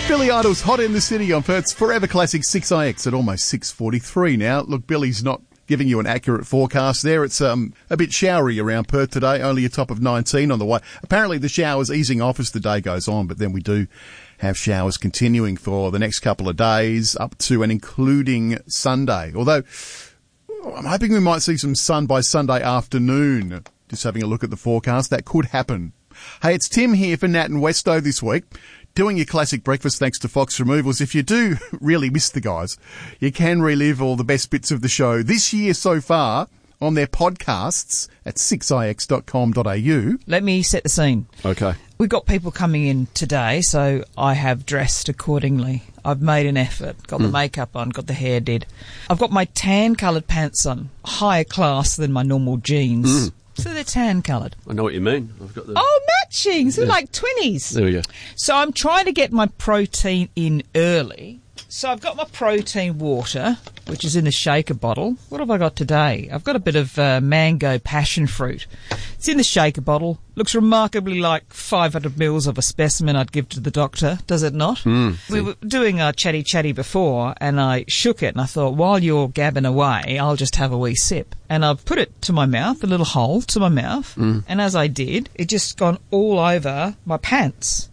Billy Idol's Hot in the City on Perth's Forever Classic 6IX at almost 6:43 now. Look, Billy's not giving you an accurate forecast there. It's a bit showery around Perth today, only a top of 19 on the way. Apparently the showers easing off as the day goes on, but then we do have showers continuing for the next couple of days up to and including Sunday. Although I'm hoping we might see some sun by Sunday afternoon. Just having a look at the forecast, that could happen. Hey, it's Tim here for Nat and Westo this week, doing your classic breakfast thanks to Fox Removals. If you do really miss the guys, you can relive all the best bits of the show this year so far on their podcasts at 6ix.com.au. Let me set the scene. Okay. We've got people coming in today, so I have dressed accordingly. I've made an effort, got the makeup on, got the hair did. I've got my tan-coloured pants on, higher class than my normal jeans. So they're tan-coloured. I know what you mean. I've got the... Oh, matching! So like 20s. There we go. So I'm trying to get my protein in early. So I've got my protein water, which is in the shaker bottle. What have I got today? I've got a bit of mango passion fruit. It's in the shaker bottle. Looks remarkably like 500 mils of a specimen I'd give to the doctor, does it not? We were doing our chatty before, and I shook it, and I thought, while you're gabbing away, I'll just have a wee sip. And I've put it to my mouth, a little hole to my mouth, and as I did, it just gone all over my pants.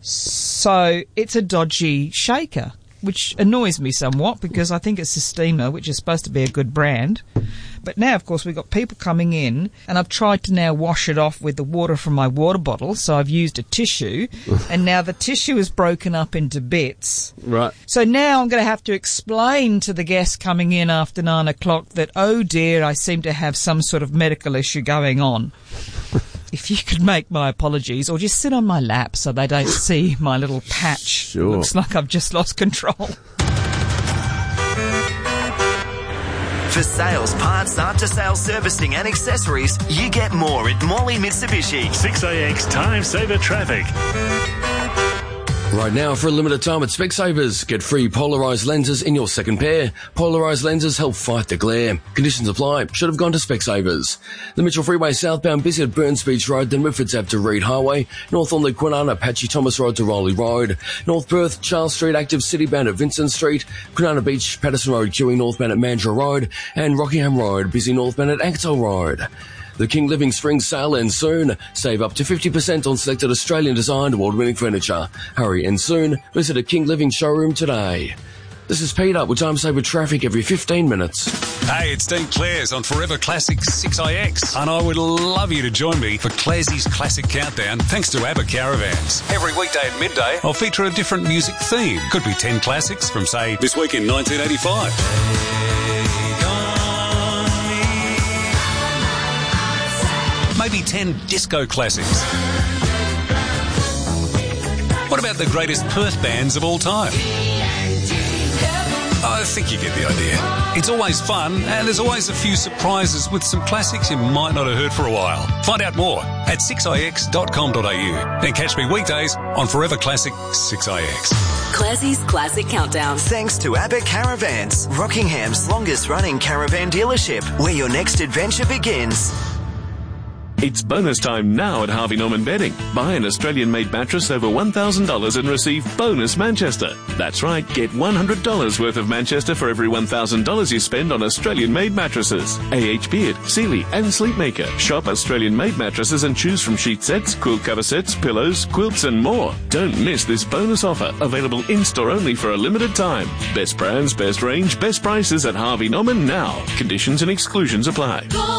So it's a dodgy shaker, which annoys me somewhat because I think it's Systema, which is supposed to be a good brand. But now, of course, we've got people coming in, and I've tried to now wash it off with the water from my water bottle, so I've used a tissue, and now the tissue is broken up into bits. Right. So now I'm going to have to explain to the guests coming in after 9 o'clock that, oh dear, I seem to have some sort of medical issue going on. If you could make my apologies, or just sit on my lap so they don't see my little patch. Sure. Looks like I've just lost control. For sales, parts, after-sales servicing and accessories, you get more at Morley Mitsubishi. 6AX Time Saver Traffic. Right now, for a limited time at Specsavers, get free polarised lenses in your second pair. Polarised lenses help fight the glare. Conditions apply. Should have gone to Specsavers. The Mitchell Freeway southbound busy at Burns Beach Road, then Whitfords Ave to Reed Highway. North on the Kwinana Apache Thomas Road to Rowley Road. North Perth, Charles Street active city bound at Vincent Street. Kwinana Beach, Patterson Road queuing northbound at Mandurah Road. And Rockingham Road busy northbound at Anketell Road. The King Living Spring Sale ends soon. Save up to 50% on selected Australian-designed award-winning furniture. Hurry and soon. Visit a King Living showroom today. This is Peter with Time Saver Traffic every 15 minutes. Hey, it's Dean Clares on Forever Classic 6IX, and I would love you to join me for Clarsey's Classic Countdown thanks to ABBA Caravans. Every weekday at midday, I'll feature a different music theme. Could be 10 classics from, say, this week in 1985. Maybe 10 disco classics. What about the greatest Perth bands of all time? I think you get the idea. It's always fun, and there's always a few surprises with some classics you might not have heard for a while. Find out more at 6ix.com.au and catch me weekdays on Forever Classic 6IX. Classie's Classic Countdown. Thanks to ABBA Caravans, Rockingham's longest-running caravan dealership, where your next adventure begins. It's bonus time now at Harvey Norman Bedding. Buy an Australian-made mattress over $1,000 and receive bonus Manchester. That's right, get $100 worth of Manchester for every $1,000 you spend on Australian-made mattresses. AH Beard, Sealy and Sleepmaker. Shop Australian-made mattresses and choose from sheet sets, quilt cover sets, pillows, quilts and more. Don't miss this bonus offer, available in-store only for a limited time. Best brands, best range, best prices at Harvey Norman now. Conditions and exclusions apply.